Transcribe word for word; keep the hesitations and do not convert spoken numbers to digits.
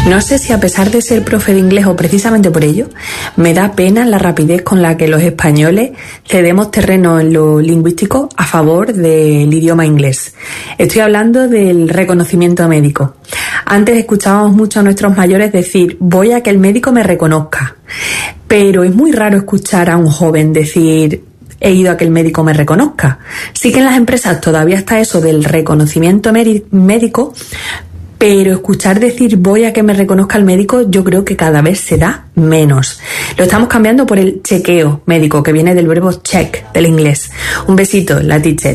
No sé si a pesar de ser profe de inglés o precisamente por ello, me da pena la rapidez con la que los españoles cedemos terreno en lo lingüístico a favor del idioma inglés. Estoy hablando del reconocimiento médico. Antes escuchábamos mucho a nuestros mayores decir, voy a que el médico me reconozca. Pero es muy raro escuchar a un joven decir, he ido a que el médico me reconozca. Sí que en las empresas todavía está eso del reconocimiento médico, pero escuchar decir voy a que me reconozca el médico yo creo que cada vez se da menos. Lo estamos cambiando por el chequeo médico, que viene del verbo check, del inglés. Un besito, la teacher.